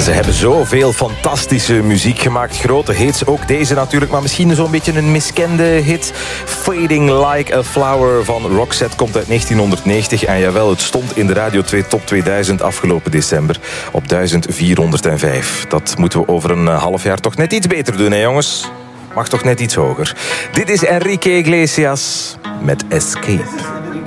Ze hebben zoveel fantastische muziek gemaakt. Grote hits, ook deze natuurlijk. Maar misschien zo'n beetje een miskende hit. Fading Like a Flower van Roxette komt uit 1990. En jawel, het stond in de Radio 2 Top 2000 afgelopen december op 1405. Dat moeten we over een half jaar toch net iets beter doen, hè jongens? Mag toch net iets hoger. Dit is Enrique Iglesias met Escape.